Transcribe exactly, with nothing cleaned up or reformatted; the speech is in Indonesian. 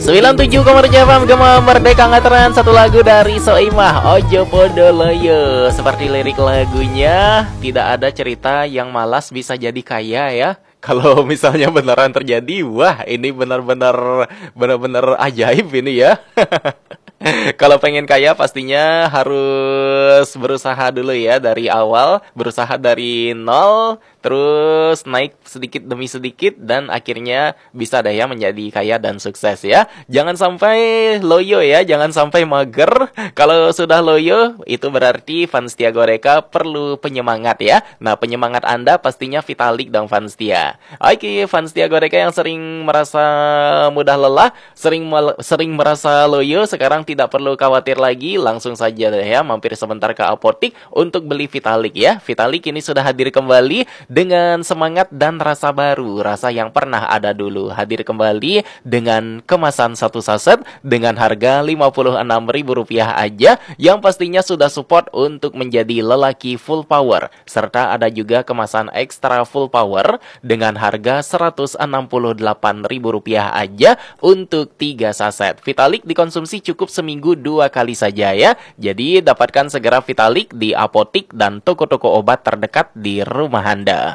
sembilan puluh tujuh koma tujuh F M Gema Merdeka Ngatren. Satu lagu dari Soimah, Ojo Podo Loyo. Seperti lirik lagunya, tidak ada cerita yang malas bisa jadi kaya ya. Kalau misalnya beneran terjadi, wah ini benar-benar benar-benar ajaib ini ya. Kalau pengen kaya pastinya harus berusaha dulu ya dari awal, berusaha dari nol, terus naik sedikit demi sedikit dan akhirnya bisa deh ya menjadi kaya dan sukses ya. Jangan sampai loyo ya, jangan sampai mager. Kalau sudah loyo itu berarti Fanstia Goreka perlu penyemangat ya. Nah, penyemangat Anda pastinya Vitalik dong Fanstia. Oke, Fanstia Goreka yang sering merasa mudah lelah, sering sering merasa loyo, sekarang tidak perlu khawatir lagi, langsung saja deh ya mampir sebentar ke apotik untuk beli Vitalik ya. Vitalik ini sudah hadir kembali dengan semangat dan rasa baru, rasa yang pernah ada dulu. Hadir kembali dengan kemasan satu saset dengan harga lima puluh enam ribu rupiah aja, yang pastinya sudah support untuk menjadi lelaki full power. Serta ada juga kemasan ekstra full power dengan harga seratus enam puluh delapan ribu rupiah aja untuk tiga saset. Vitalik dikonsumsi cukup seminggu dua kali saja ya. Jadi dapatkan segera Vitalik di apotik dan toko-toko obat terdekat di rumah Anda.